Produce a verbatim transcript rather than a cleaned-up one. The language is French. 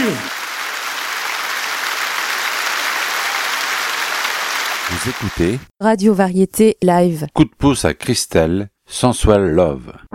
you. Vous écoutez Radio Variété Live. Coup de pouce à Christelle, Sensual Love.